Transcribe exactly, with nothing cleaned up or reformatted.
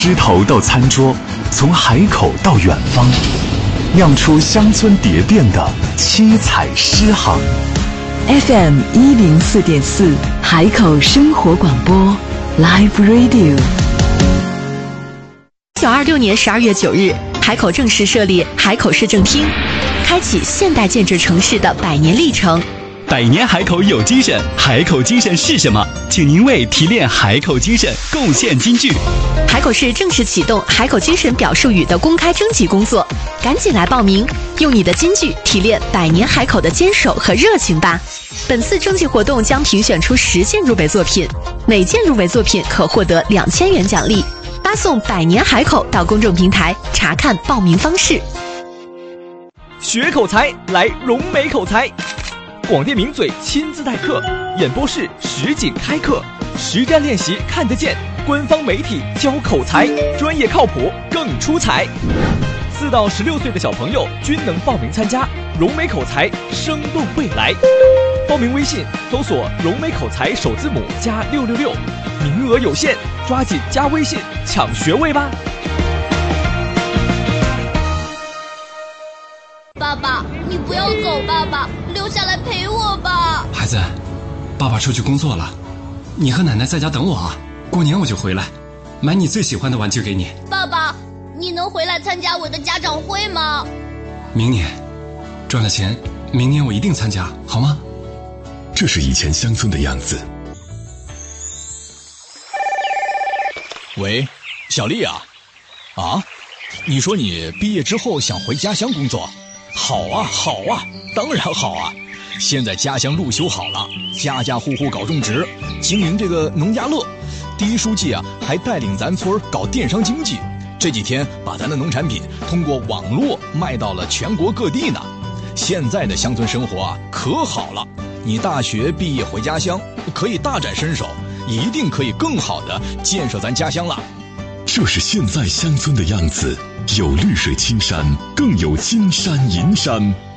枝头到餐桌，从海口到远方，酿出乡村蝶变的七彩诗行。 F M 一零四点四，海口生活广播 Live Radio。 一九二六年十二月九日，海口正式设立海口市政厅，开启现代建制城市的百年历程。 百年海口有精神，海口精神是什么？请您为提炼海口精神贡献金句。 海口市正式启动海口精神表述语的公开征集工作，赶紧来报名，用你的金句提炼百年海口的坚守和热情吧。本次征集活动将评选出十件入围作品，每件入围作品可获得两千元奖励。发送百年海口到公众平台查看报名方式。 学口才，来融美口才。广电名嘴亲自代课，演播室实景开课，实战练习看得见，官方媒体教口才，专业靠谱更出彩。四到十六岁的小朋友均能报名参加，融美口才，生动未来。报名微信搜索融美口才首字母加六六六，名额有限，抓紧加微信抢学位吧。 爸爸，你不要走，爸爸，留下来陪我吧。 孩子，爸爸出去工作了，你和奶奶在家等我啊，过年我就回来，买你最喜欢的玩具给你。 爸爸，你能回来参加我的家长会吗？ 明年赚了钱，明年我一定参加，好吗？ 这是以前乡村的样子。 喂，小丽啊，啊，你说你毕业之后想回家乡工作？好啊好啊，当然好啊！现在家乡路修好了，家家户户搞种植，经营这个农家乐。第一书记啊，还带领咱村搞电商经济，这几天把咱的农产品通过网络卖到了全国各地呢。现在的乡村生活啊，可好了！你大学毕业回家乡，可以大展身手，一定可以更好的建设咱家乡了。 这是现在乡村的样子，有绿水青山，更有金山银山。